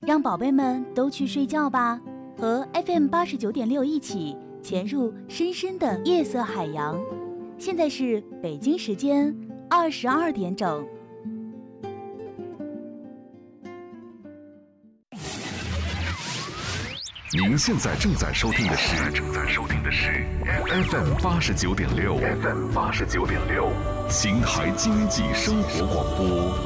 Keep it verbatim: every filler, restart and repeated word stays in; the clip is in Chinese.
让宝贝们都去睡觉吧，和 F M 八十九点六一起潜入深深的夜色海洋。现在是北京时间二十二点整。 您现在正在收听的是正在收听的是 F M 八十九点六 F M 八十九点六，邢台经济生活广播。